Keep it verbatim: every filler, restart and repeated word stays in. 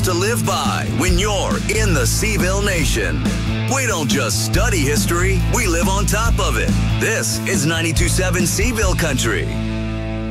to live by when you're in the Seaville Nation. We don't just study history, we live on top of it. This is ninety-two point seven Seaville Country.